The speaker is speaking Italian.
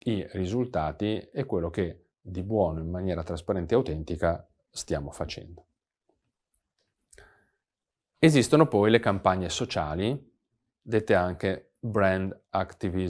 i risultati e quello che di buono in maniera trasparente e autentica stiamo facendo. Esistono poi le campagne sociali, dette anche brand activism.